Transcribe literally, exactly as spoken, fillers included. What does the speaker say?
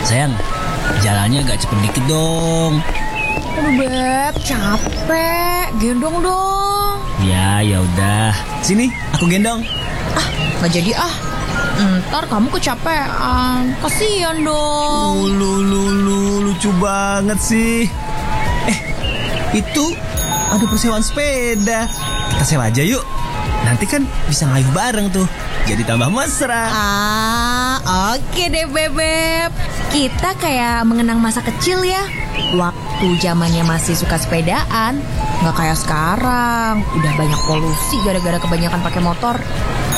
Sayang, jalannya agak cepet dikit dong. Aduh Beb, capek. Gendong dong. Ya, ya udah. Sini, aku gendong. Ah, nggak jadi ah. Ntar kamu kecapean. Kasian dong. Lu, lu, lu, lucu banget sih. Eh, itu ada persewaan sepeda. Kita sewa aja yuk. Nanti kan bisa ngayuh bareng tuh. Jadi tambah mesra. Ah, oke deh Bebep. Kita kayak mengenang masa kecil ya. Waktu zamannya masih suka sepedaan. Nggak kayak sekarang. Udah banyak polusi gara-gara kebanyakan pakai motor.